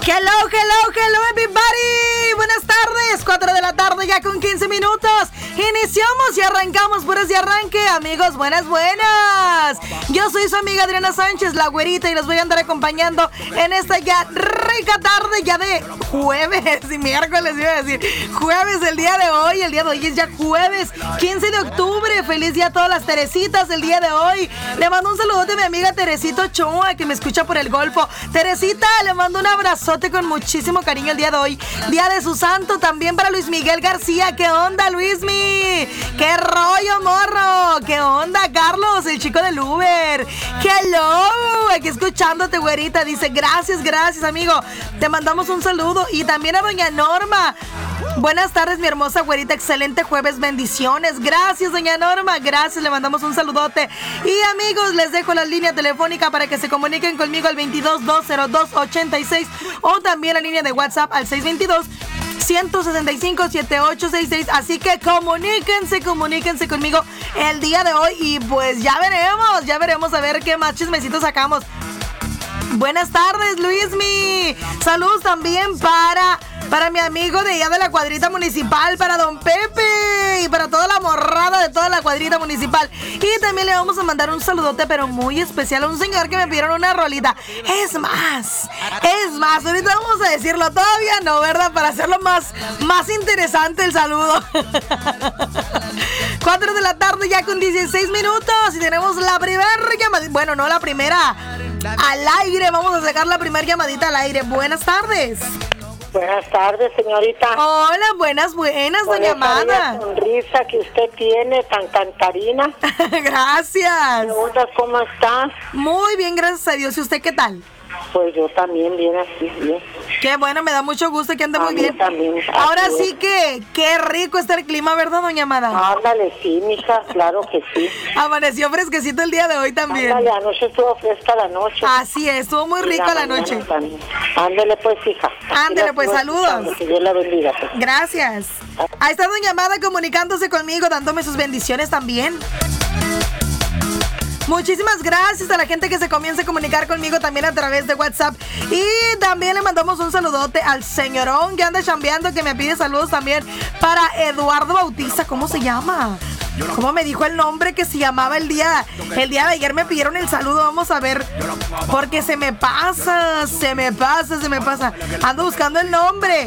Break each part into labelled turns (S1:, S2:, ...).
S1: Hello, everybody. Buenas tardes, 4 de la tarde ya con 15 minutos. Iniciamos y arrancamos, puras de arranque, amigos, buenas. Yo soy su amiga Adriana Sánchez, la güerita, y los voy a andar acompañando en esta ya rica tarde, ya de jueves y miércoles, iba a decir. Jueves el día de hoy es ya jueves, 15 de octubre. Feliz día a todas las Teresitas el día de hoy. Le mando un saludote a mi amiga Teresita Ochoa, que me escucha por el Golfo. Teresita, le mando un abrazote con muchísimo cariño el día de hoy. Día de su santo también para Luis Miguel García. ¿Qué onda, Luismi? ¿Qué rollo, morro? ¿Qué onda, Carlos, el chico del Uber? Hello, aquí escuchándote, güerita. Dice, gracias, amigo. Te mandamos un saludo. Y también a doña Norma. Buenas tardes, mi hermosa güerita. Excelente jueves, bendiciones. Gracias, doña Norma. Gracias, le mandamos un saludote. Y amigos, les dejo la línea telefónica para que se comuniquen conmigo al 22-202-86 o también la línea de WhatsApp al 622-165-7866. Así que comuníquense conmigo el día de hoy y pues ya veremos a ver qué más chismecitos sacamos. Buenas tardes, Luismi. Saludos también para mi amigo de allá de la cuadrita municipal, para don Pepe y para toda la morrada de toda la cuadrita municipal. Y también le vamos a mandar un saludote, pero muy especial, a un señor que me pidieron una rolita. Es más, ahorita vamos a decirlo, todavía no, ¿verdad? Para hacerlo más interesante el saludo. 4 de la tarde ya con 16 minutos y tenemos la primera llamadita. Bueno, no la primera, al aire. Vamos a sacar la primera llamadita al aire. Buenas tardes.
S2: Buenas tardes, señorita.
S1: Hola, buenas, doña Amada.
S2: La sonrisa que usted tiene, tan cantarina.
S1: Gracias.
S2: Preguntas, ¿cómo estás?
S1: Muy bien, gracias a Dios. ¿Y usted qué tal?
S2: Pues yo también, bien así, bien.
S1: Qué bueno, me da mucho gusto que ande muy bien.
S2: También.
S1: Ahora sí que, qué rico está el clima, ¿verdad, doña Amada?
S2: Ándale, sí, mija, claro que sí.
S1: Amaneció fresquecito el día de hoy también.
S2: Ándale, anoche estuvo fresca la noche.
S1: Así es, estuvo muy rica la noche.
S2: También. Ándale, pues, hija.
S1: Ándale, pues, saludos.
S2: Que Dios la bendiga. Pues.
S1: Gracias. Ahí está doña Amada comunicándose conmigo, dándome sus bendiciones también. Muchísimas gracias a la gente que se comienza a comunicar conmigo también a través de WhatsApp. Y también le mandamos un saludote al señorón que anda chambeando, que me pide saludos también para Eduardo Bautista. ¿Cómo se llama? ¿Cómo me dijo el nombre que se llamaba el día de ayer? Me pidieron el saludo, vamos a ver, porque se me pasa. Ando buscando el nombre.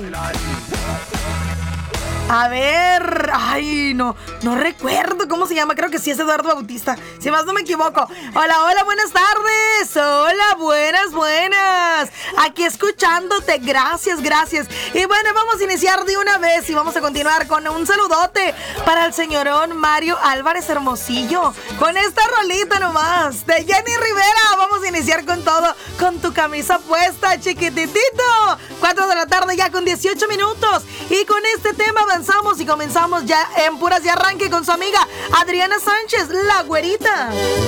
S1: A ver, ay, no recuerdo cómo se llama, creo que sí es Eduardo Bautista, si más no me equivoco. Hola, buenas tardes. Hola, buenas. Aquí escuchándote, gracias. Y bueno, vamos a iniciar de una vez y vamos a continuar con un saludote para el señorón Mario Álvarez Hermosillo, con esta rolita nomás de Jenny Rivera. Vamos a iniciar con todo, con tu camisa puesta, chiquititito. 4 de la tarde ya con 18 minutos y con este tema avanzamos y comenzamos ya en puras de arranque con su amiga Adriana Sánchez, la güerita.